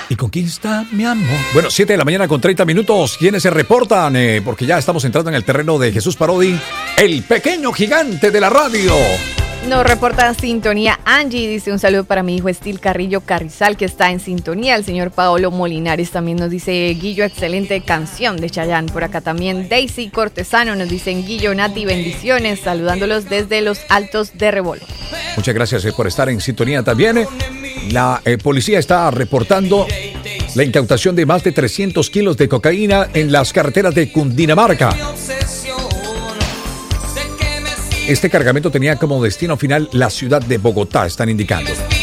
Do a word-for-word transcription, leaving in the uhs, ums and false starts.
¿Y con quién está mi amor? Bueno, siete de la mañana con treinta minutos. ¿Quiénes se reportan? Eh, porque ya estamos entrando en el terreno de Jesús Parodi, el pequeño gigante de la radio. Nos reporta sintonía Angie, dice un saludo para mi hijo Estil Carrillo Carrizal, que está en sintonía. El señor Paolo Molinares también nos dice, Guillo, excelente canción de Chayanne. Por acá también Daisy Cortesano nos dicen, Guillo, Nati, bendiciones, saludándolos desde los Altos de Rebol. Muchas gracias eh, por estar en sintonía también. La eh, policía está reportando la incautación de más de trescientos kilos de cocaína en las carreteras de Cundinamarca. Este cargamento tenía como destino final la ciudad de Bogotá, están indicando.